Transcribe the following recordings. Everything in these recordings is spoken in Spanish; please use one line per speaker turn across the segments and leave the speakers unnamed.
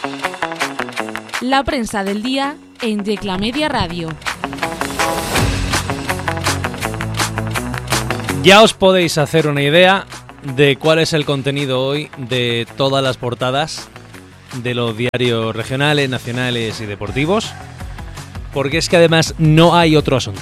La prensa del día en Yecla Media Radio.
Ya os podéis hacer una idea de cuál es el contenido hoy de todas las portadas de los diarios regionales, nacionales y deportivos, porque es que además no hay otro asunto.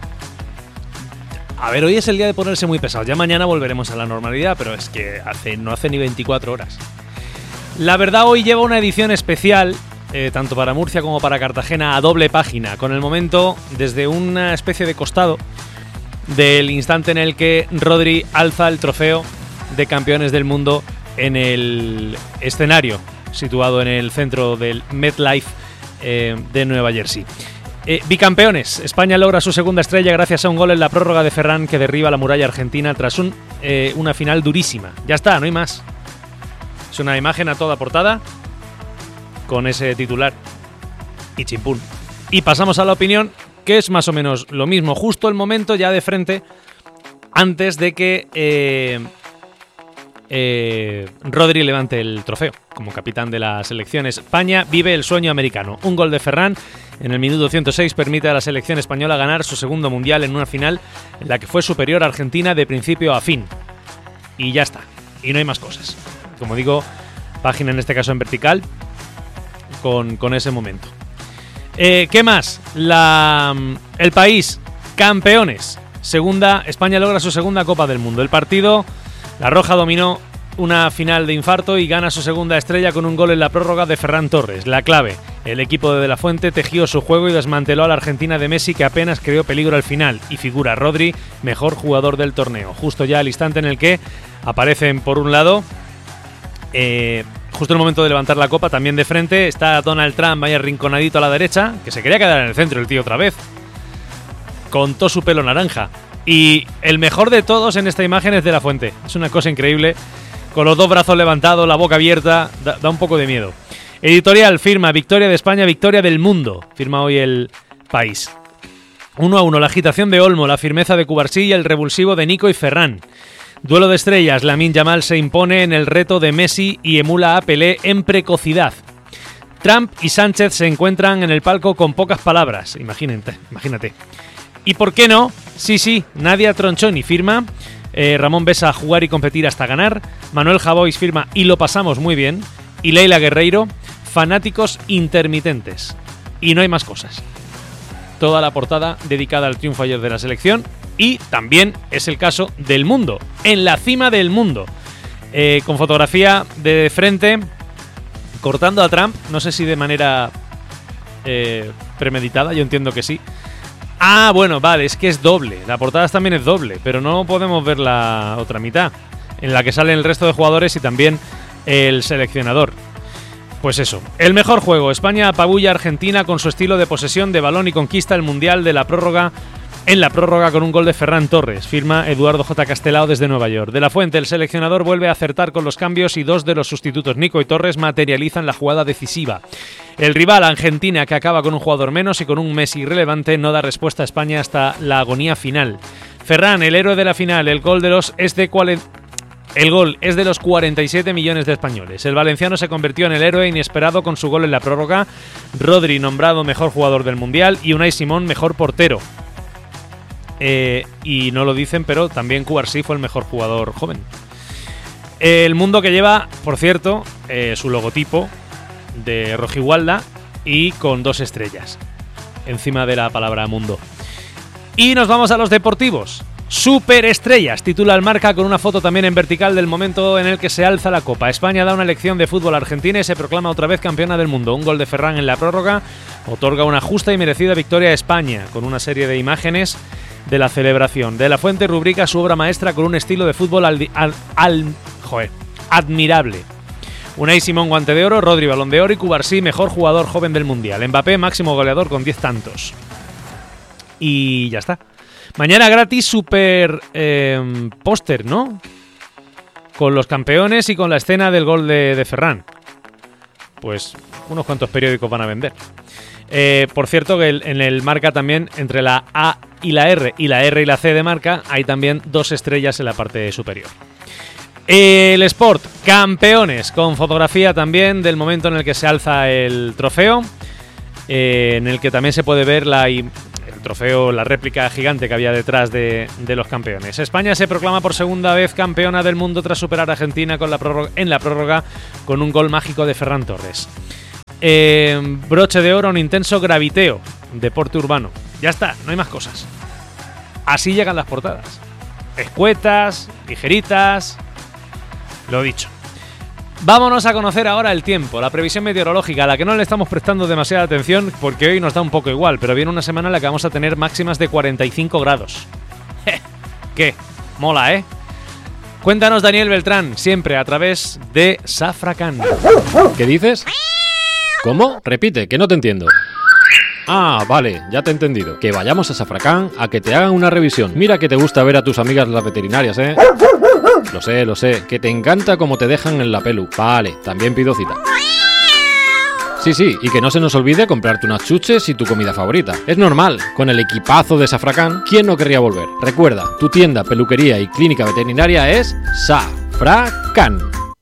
A ver, hoy es el día de ponerse muy pesado. Ya mañana volveremos a la normalidad, pero es que no hace ni 24 horas. La Verdad hoy lleva una edición especial, tanto para Murcia como para Cartagena, a doble página, con el momento desde una especie de costado del instante en el que Rodri alza el trofeo de campeones del mundo en el escenario situado en el centro del MetLife de Nueva Jersey. Bicampeones, España logra su segunda estrella gracias a un gol en la prórroga de Ferran que derriba la muralla argentina tras una final durísima. Ya está, no hay más. Es una imagen a toda portada con ese titular y chimpún. Y pasamos a la opinión, que es más o menos lo mismo, justo el momento ya de frente antes de que Rodri levante el trofeo como capitán de la selección. España vive el sueño americano. Un gol de Ferran en el minuto 106 permite a la selección española ganar su segundo mundial en una final en la que fue superior a Argentina de principio a fin. Y ya está. Y no hay más cosas. Como digo, página en este caso en vertical con ese momento. ¿Qué más? El País, campeones. España logra su segunda Copa del Mundo. El partido, la Roja dominó una final de infarto y gana su segunda estrella con un gol en la prórroga de Ferran Torres. La clave, el equipo de la Fuente tejió su juego y desmanteló a la Argentina de Messi, que apenas creó peligro al final, y figura Rodri, mejor jugador del torneo. Justo ya al instante en el que aparecen por un lado, justo en el momento de levantar la copa, también de frente, está Donald Trump ahí arrinconadito a la derecha, que se quería quedar en el centro el tío otra vez, con todo su pelo naranja. Y el mejor de todos en esta imagen es de la Fuente. Es una cosa increíble, con los dos brazos levantados, la boca abierta, da un poco de miedo. Editorial firma, victoria de España, victoria del mundo, firma hoy El País. 1-1, la agitación de Olmo, la firmeza de Cubarsí y el revulsivo de Nico y Ferran. Duelo de estrellas, Lamine Yamal se impone en el reto de Messi y emula a Pelé en precocidad. Trump y Sánchez se encuentran en el palco con pocas palabras, imagínate. ¿Y por qué no? Sí, Nadia Tronchoni firma, Ramón Besa, jugar y competir hasta ganar, Manuel Javois firma y lo pasamos muy bien, y Leila Guerreiro, fanáticos intermitentes. Y no hay más cosas. Toda la portada dedicada al triunfo ayer de la selección, y también es el caso del mundo, en la cima del mundo, con fotografía de frente, cortando a Trump, no sé si de manera premeditada, yo entiendo que sí. Ah, bueno, vale, es que es doble, la portada también es doble, pero no podemos ver la otra mitad, en la que salen el resto de jugadores y también el seleccionador. Pues eso, el mejor juego, España apabulla a Argentina con su estilo de posesión de balón y conquista el Mundial de la prórroga, en la prórroga con un gol de Ferran Torres, firma Eduardo J. Castelao desde Nueva York. De la Fuente, el seleccionador vuelve a acertar con los cambios y dos de los sustitutos, Nico y Torres, materializan la jugada decisiva. El rival, Argentina, que acaba con un jugador menos y con un Messi irrelevante, no da respuesta a España hasta la agonía final. Ferran, el héroe de la final, el gol es de los 47 millones de españoles. El valenciano se convirtió en el héroe inesperado con su gol en la prórroga. Rodri nombrado mejor jugador del Mundial y Unai Simón mejor portero. Y no lo dicen, pero también Cubarsí fue el mejor jugador joven. El mundo, que lleva, por cierto, su logotipo de rojigualda y con 2 estrellas encima de la palabra mundo. Y nos vamos a los deportivos. Superestrellas, titula el Marca con una foto también en vertical del momento en el que se alza la copa. España da una lección de fútbol a Argentina y se proclama otra vez campeona del mundo. Un gol de Ferran en la prórroga otorga una justa y merecida victoria a España, con una serie de imágenes de la celebración. De la Fuente rubrica su obra maestra con un estilo de fútbol admirable. Unai Simón, guante de oro, Rodri, balón de oro y Cubarsí, mejor jugador joven del Mundial. Mbappé, máximo goleador con 10 tantos. Y ya está. Mañana gratis super póster, ¿no? Con los campeones y con la escena del gol de Ferran. Pues unos cuantos periódicos van a vender. Por cierto, que en el Marca también, entre la A y la R y la C de Marca, hay también 2 estrellas en la parte superior. El Sport, campeones, con fotografía también del momento en el que se alza el trofeo, en el que también se puede ver el trofeo, la réplica gigante que había detrás de los campeones. España se proclama por segunda vez campeona del mundo tras superar a Argentina en la prórroga con un gol mágico de Ferran Torres. Broche de oro, un intenso graviteo, deporte urbano. Ya está, no hay más cosas. Así llegan las portadas. Escuetas, ligeritas, lo dicho. Vámonos a conocer ahora el tiempo, la previsión meteorológica, a la que no le estamos prestando demasiada atención porque hoy nos da un poco igual, pero viene una semana en la que vamos a tener máximas de 45 grados. ¿Qué? Mola, ¿eh? Cuéntanos, Daniel Beltrán, siempre a través de Safracan.
¿Qué dices? ¿Cómo? Repite, que no te entiendo. Ah, vale, ya te he entendido. Que vayamos a Safracan a que te hagan una revisión. Mira que te gusta ver a tus amigas las veterinarias, ¿eh? Lo sé, que te encanta cómo te dejan en la pelu. Vale, también pido cita. Sí, y que no se nos olvide comprarte unas chuches y tu comida favorita. Es normal, con el equipazo de Safracan, ¿quién no querría volver? Recuerda, tu tienda, peluquería y clínica veterinaria es Safracan.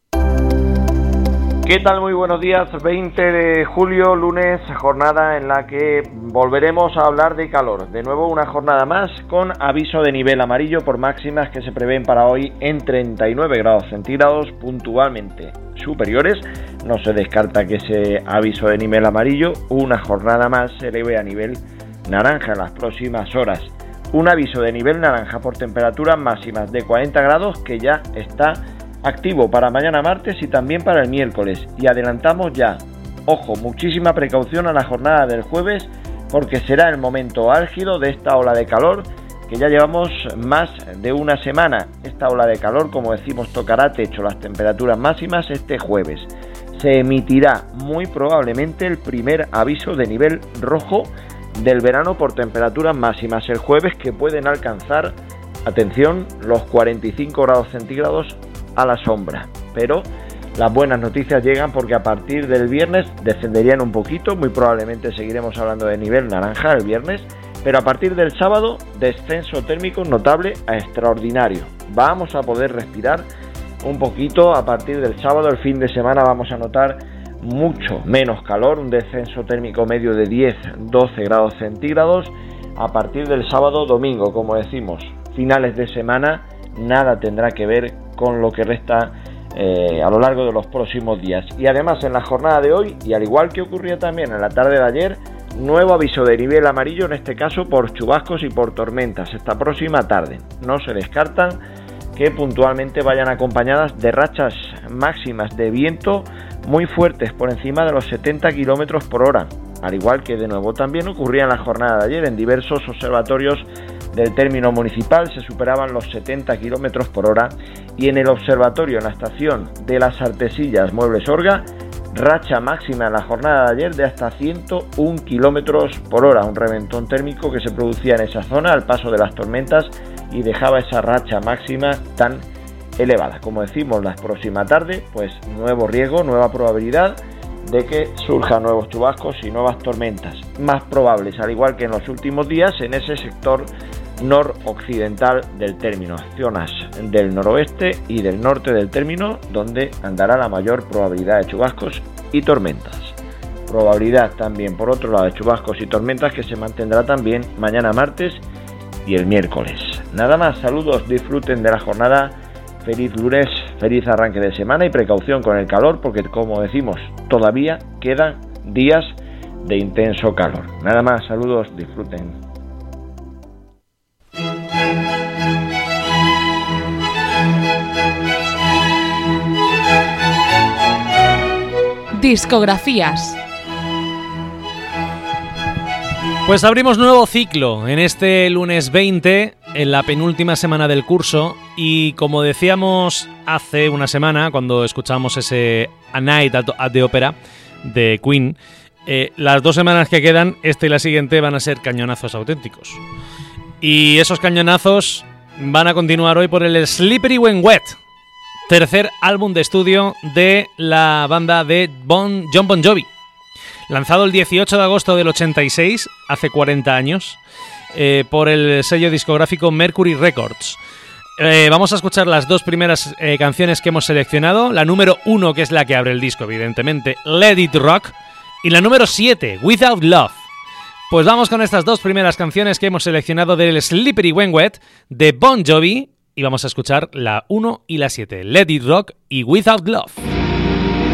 ¿Qué tal? Muy buenos días, 20 de julio, lunes, jornada en la que volveremos a hablar de calor. De nuevo una jornada más con aviso de nivel amarillo por máximas que se prevén para hoy en 39 grados centígrados, puntualmente superiores. No se descarta que ese aviso de nivel amarillo, una jornada más, se eleve a nivel naranja en las próximas horas. Un aviso de nivel naranja por temperaturas máximas de 40 grados que ya está activo para mañana martes y también para el miércoles. Y adelantamos ya, ojo, muchísima precaución a la jornada del jueves porque será el momento álgido de esta ola de calor que ya llevamos más de una semana. Esta ola de calor, como decimos, tocará techo, las temperaturas máximas este jueves. Se emitirá muy probablemente el primer aviso de nivel rojo del verano por temperaturas máximas el jueves que pueden alcanzar, atención, los 45 grados centígrados a la sombra, pero las buenas noticias llegan porque a partir del viernes descenderían un poquito, muy probablemente seguiremos hablando de nivel naranja el viernes, pero a partir del sábado descenso térmico notable a extraordinario. Vamos a poder respirar un poquito a partir del sábado, el fin de semana vamos a notar mucho menos calor, un descenso térmico medio de 10-12 grados centígrados a partir del sábado domingo, como decimos, finales de semana nada tendrá que ver con lo que resta a lo largo de los próximos días. Y además en la jornada de hoy, y al igual que ocurría también en la tarde de ayer, nuevo aviso de nivel amarillo, en este caso por chubascos y por tormentas esta próxima tarde. No se descartan que puntualmente vayan acompañadas de rachas máximas de viento muy fuertes por encima de los 70 km por hora, al igual que de nuevo también ocurría en la jornada de ayer. En diversos observatorios del término municipal se superaban los 70 km por hora y en el observatorio, en la estación de las Artesillas Muebles Orga, racha máxima en la jornada de ayer de hasta 101 km por hora, un reventón térmico que se producía en esa zona al paso de las tormentas y dejaba esa racha máxima tan elevada. Como decimos, la próxima tarde, pues nuevo riesgo, nueva probabilidad de que surjan nuevos chubascos y nuevas tormentas, más probables, al igual que en los últimos días, en ese sector noroccidental del término, zonas del noroeste y del norte del término, donde andará la mayor probabilidad de chubascos y tormentas. Probabilidad también, por otro lado, de chubascos y tormentas que se mantendrá también mañana martes y el miércoles. Nada más, saludos, disfruten de la jornada, feliz lunes, feliz arranque de semana y precaución con el calor porque, como decimos, todavía quedan días de intenso calor. Nada más, saludos, disfruten.
Discografías.
Pues abrimos nuevo ciclo en este lunes 20, en la penúltima semana del curso, y como decíamos hace una semana cuando escuchamos ese A Night at the Opera de Queen, las 2 semanas que quedan, esta y la siguiente, van a ser cañonazos auténticos. Y esos cañonazos van a continuar hoy por el Slippery When Wet, tercer álbum de estudio de la banda de Jon Bon Jovi, lanzado el 18 de agosto del 86, hace 40 años, por el sello discográfico Mercury Records. Vamos a escuchar las dos primeras canciones que hemos seleccionado. La número 1, que es la que abre el disco, evidentemente, Let It Rock. Y la número 7, Without Love. Pues vamos con estas dos primeras canciones que hemos seleccionado del Slippery When Wet de Bon Jovi. Y vamos a escuchar la 1 y la 7, Let It Rock y Without Love.